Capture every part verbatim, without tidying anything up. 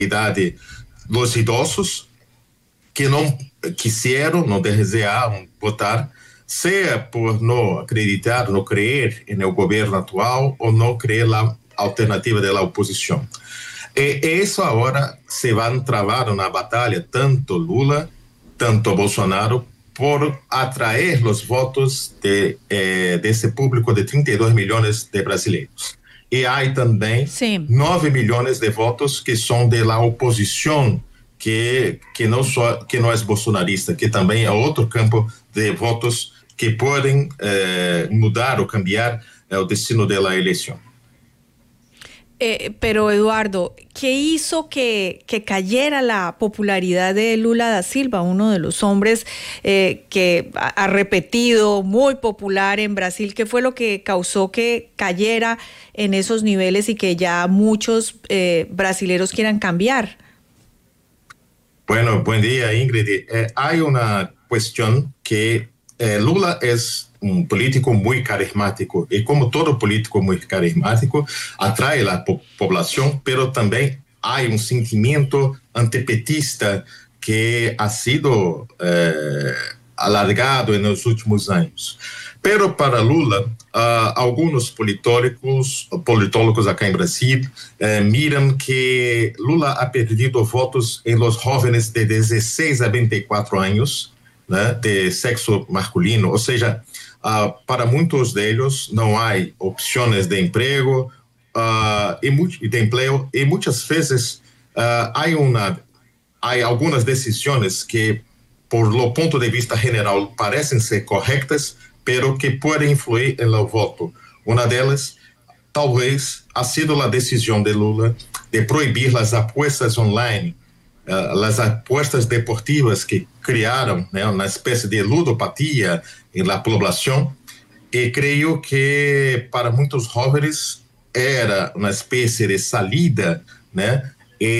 idade, los idosos que não quiseram, não desejaram votar, seja por não acreditar, não crer no governo atual ou não crer na alternativa da oposição. E isso agora se vai travar na batalha, tanto Lula, tanto Bolsonaro, por atrair os votos de, eh, desse público de trinta e dois milhões de brasileiros. E há também Sim. nove milhões de votos que são da oposição, que que não só que não é bolsonarista, que também é outro campo de votos que podem eh, mudar ou cambiar eh, o destino da eleição. Eh, pero Eduardo, ¿qué hizo que, que cayera la popularidad de Lula da Silva, uno de los hombres eh, que ha, ha repetido, muy popular en Brasil? ¿Qué fue lo que causó que cayera en esos niveles y que ya muchos eh, brasileros quieran cambiar? Bueno, buen día, Ingrid. Eh, hay una cuestión que eh, Lula es un político muy carismático y como todo político muy carismático atrae a la po- población, pero también hay un sentimiento antipetista que ha sido eh, alargado en los últimos años. Pero para Lula, uh, algunos politólogos, politólogos acá en Brasil eh, miran que Lula ha perdido votos en los jóvenes de dieciséis a veinticuatro años, né, de sexo masculino, ou seja, uh, para muitos deles não há opções de emprego uh, e de emprego e muitas vezes uh, há uma há algumas decisões que por lo ponto de vista general parecem ser corretas, pero que podem influir no voto. Uma delas talvez ha sido a decisão de Lula de proibir as apostas online, uh, as apostas deportivas que criaram, né, uma espécie de ludopatia na população, e creio que para muitos jovens era uma espécie de salida, né,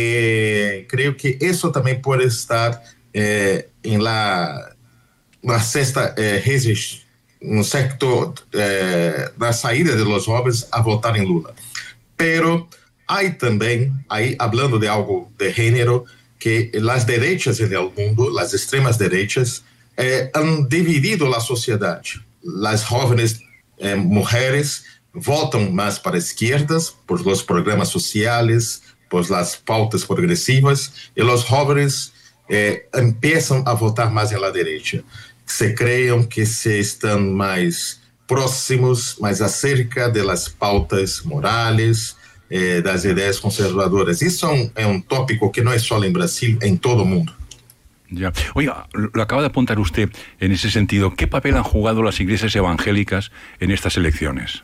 e creio que isso também pode estar eh, em la, na sexta eh, resistência, no certo eh, na saída de los jovens a votar em Lula. Pero há também, aí hablando de algo de gênero, que as direitas no mundo, as extremas direitas, eh, han dividido a sociedade. As jovens eh, mulheres votam mais para esquerdas por os programas sociais, por as pautas progressivas, e os jovens eh, começam a votar mais na direita. Se creiam que se estão mais próximos, mais acerca das pautas morais, eh, das ideias conservadoras. Isso é um, é um tópico que não é só em Brasil, é em todo o mundo. Ya. Oiga, lo acaba de apuntar usted en ese sentido. ¿Qué papel han jugado las iglesias evangélicas en estas elecciones?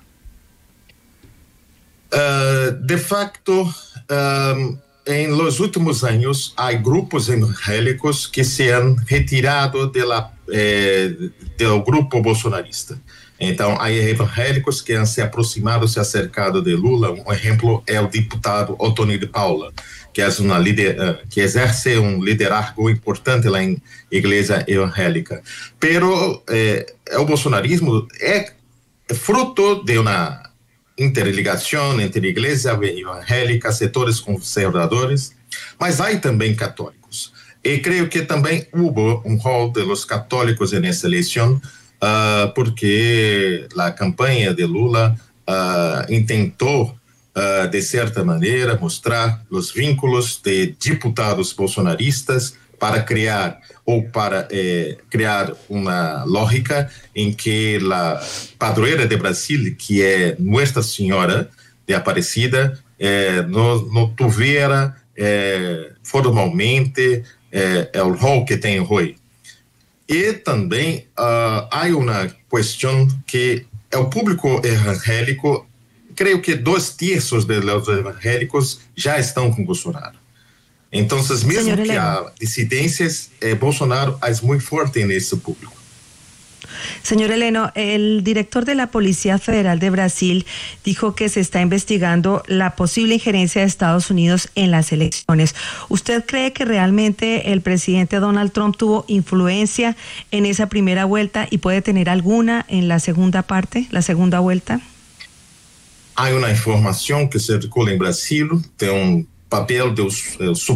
Uh, de facto, um, em los últimos anos, há grupos evangélicos que se han retirado de la, eh, do grupo bolsonarista. Então, há evangélicos que han se aproximado, se acercado de Lula. Um exemplo é o deputado Otoni de Paula, que é uma líder, que exerce um liderazgo importante lá em igreja evangélica. Pero eh, o bolsonarismo é fruto de uma interligação entre igreja evangélica, setores conservadores, mas há também católicos. E creio que também houve um rol de los católicos nessa eleição, uh, porque a campanha de Lula uh, intentou Uh, de certa maneira, mostrar os vínculos de deputados bolsonaristas para criar ou para eh, criar uma lógica em que a padroeira de Brasil, que é Nossa Senhora de Aparecida, eh, não, não tivera eh, formalmente eh, o rol que tem hoje. E também uh, há uma questão que é o público evangélico. Creio que dois terços dos evangélicos já estão com Bolsonaro. Então, mesmo que há dissidências, eh, Bolsonaro é muito forte nesse público. Señor Heleno, el director de la Policía Federal de Brasil dijo que se está investigando la posible injerencia de Estados Unidos en las elecciones. ¿Usted cree que realmente el presidente Donald Trump tuvo influencia en esa primera vuelta y puede tener alguna en la segunda parte, la segunda vuelta? Há uma informação que circula em Brasil de um papel do